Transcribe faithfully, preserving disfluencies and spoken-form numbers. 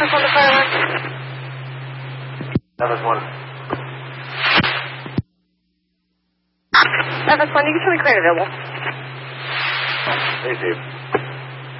F one to fire line. F S one. F S one, you can show me crane available. Hey, Steve.